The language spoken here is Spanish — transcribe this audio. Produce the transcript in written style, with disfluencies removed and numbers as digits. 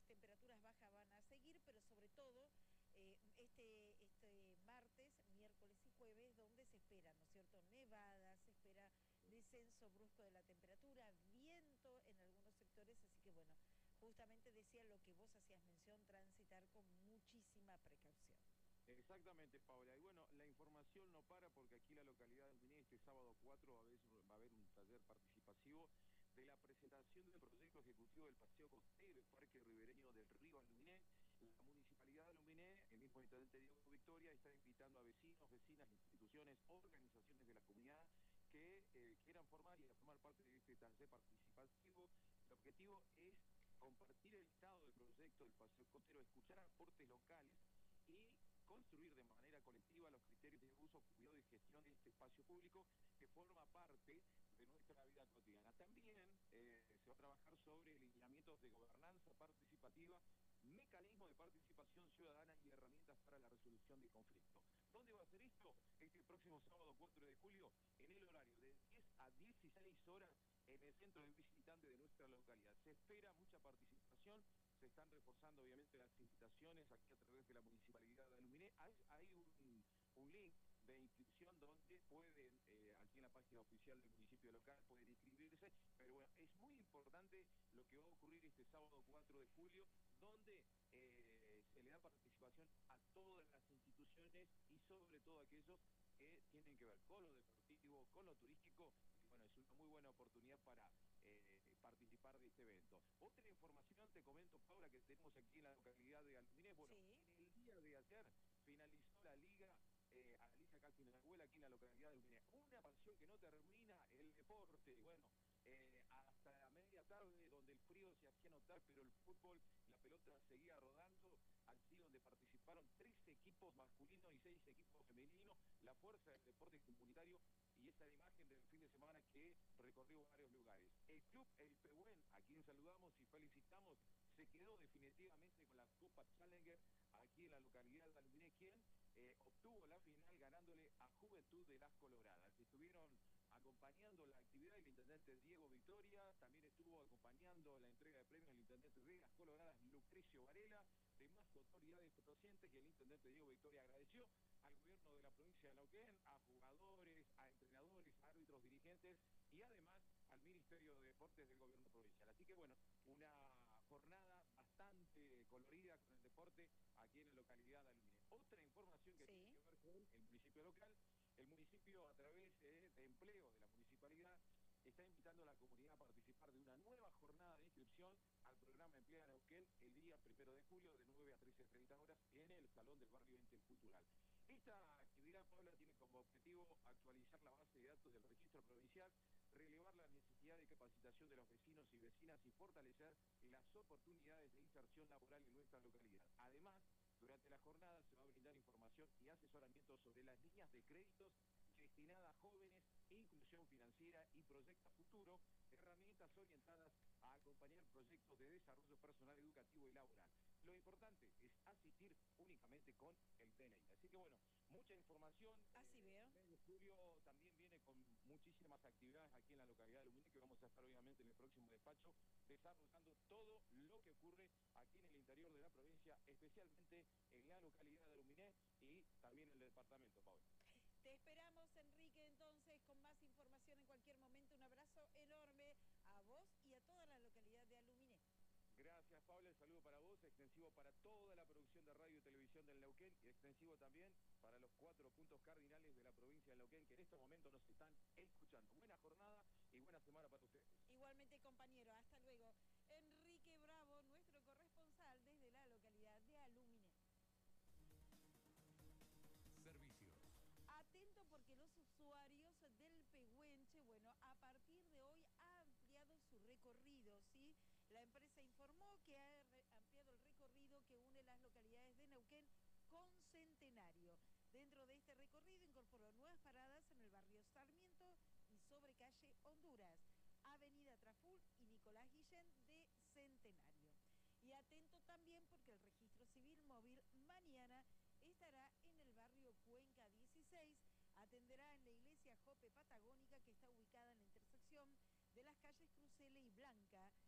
temperaturas bajas van a seguir, pero sobre todo este martes, miércoles y jueves, donde se espera, ¿no es cierto?, nevadas, se espera descenso brusco de la temperatura, viento en algunos sectores, así que bueno, justamente decía lo que vos hacías mención, transitar con muchísima precaución. Exactamente, Paula. Y bueno, la información no para porque aquí en la localidad de Luminé, este sábado 4 va a haber un taller participativo de la presentación del proyecto ejecutivo del Paseo Costero, el Parque Ribereño del Río Luminé. La Municipalidad de Luminé, el mismo intendente Diego Victoria, está invitando a vecinos, vecinas, instituciones, organizaciones de la comunidad que quieran formar parte de este taller participativo. El objetivo es compartir el estado del proyecto del Paseo Costero, escuchar aportes locales y construir de manera colectiva los criterios de uso, cuidado y gestión de este espacio público que forma parte de nuestra vida cotidiana. También se va a trabajar sobre lineamientos de gobernanza participativa, mecanismos de participación ciudadana y herramientas para la resolución de conflictos. ¿Dónde va a ser esto? Este próximo sábado 4 de julio, en el horario de 10 a 16 horas, en el centro de visitantes de nuestra localidad. Se espera mucha participación, se están reforzando obviamente las invitaciones aquí a través de la Municipalidad de Luminé. Hay un link de inscripción donde pueden, aquí en la página oficial del municipio local, pueden inscribirse, pero bueno, es muy importante lo que va a ocurrir este sábado 4 de julio, donde se le da participación a todas las instituciones y sobre todo a aquellos que tienen que ver con lo deportivo, con lo turístico, y bueno, es una muy buena oportunidad para participar de este evento. Otra información te comento, Paula, que tenemos aquí en la localidad de Aluminé. Bueno, Sí. en el día de ayer finalizó la liga Alicia Casinahuela aquí en la localidad de Aluminé. Una pasión que no termina, el deporte. Bueno, hasta la media tarde, donde el frío se hacía notar, pero el fútbol, la pelota seguía rodando, allí donde participaron 13 equipos masculinos y 6 equipos femeninos, la fuerza del deporte comunitario y esa imagen del fin de semana que recorrió varios lugares. El club El Pehuen, a quien saludamos y felicitamos, se quedó definitivamente con la Copa Challenger aquí en la localidad de Aluminé, quien obtuvo la final ganándole a Juventud de las Coloradas. Estuvieron acompañando la actividad del intendente Diego Victoria, también estuvo acompañando la entrega de premios el intendente de las Coloradas, Lucrecio Varela, demás autoridades potosientes, que el intendente Diego Victoria agradeció al gobierno de la provincia de Neuquén, a jugadores, a entrenadores, a árbitros, dirigentes y además al Ministerio de Deportes del gobierno provincial. Así que bueno, una jornada bastante colorida con el deporte aquí en la localidad de Aluminé. Otra información que tiene Sí. que ver con el municipio local, el municipio a través de empleo de la municipalidad está invitando a la comunidad a participar de una nueva jornada de inscripción al programa Emplea Neuquén el día 1 de julio de 9 a 13:30 horas en el Salón del Barrio Intercultural. Esta actividad, Paula, tiene como objetivo actualizar la base de datos del registro provincial, relevar la necesidad de capacitación de los vecinos y vecinas y fortalecer las oportunidades de inserción laboral en nuestra localidad. Además, durante la jornada se va a brindar información y asesoramiento sobre las líneas de créditos destinadas a jóvenes, inclusión financiera y proyecto futuro, herramientas orientadas a acompañar proyectos de desarrollo personal, educativo y laboral. Lo importante es asistir únicamente con el DNI. Así que bueno, mucha información. Así veo. El mes de julio también viene con muchísimas actividades aquí en la localidad de Luminé, que vamos a estar obviamente en el próximo despacho desarrollando todo lo que ocurre aquí en el interior de la provincia, especialmente en la localidad de Luminé y también en el departamento, Pablo. Te esperamos, Enrique, entonces, con más información en cualquier momento. Un abrazo enorme a vos y a toda la localidad de Aluminé. Gracias, Pablo. El saludo para vos, extensivo para toda la producción de radio y televisión del Neuquén y extensivo también para los 4 puntos cardinales de la provincia de Neuquén que en estos momentos nos están escuchando. Buena jornada y buena semana para ustedes. Igualmente, compañero, hasta luego. Enrique Bravo, nuestro corresponsal desde la localidad de Aluminé. Servicios. Atento porque los usuarios del Pehuenche, bueno, a partir de hoy ha ampliado su recorrido, ¿sí? La empresa informó que ha ampliado el recorrido que une las localidades de Neuquén con Centenario. Dentro de este recorrido incorporó nuevas paradas en el barrio Sarmiento y sobre calle Honduras, Avenida Traful y Nicolás Guillén de Centenario. Y atento también porque el registro civil móvil mañana estará en el barrio Cuenca 16, atenderá en la iglesia Jope Patagónica que está ubicada en la intersección de las calles Crucele y Blanca,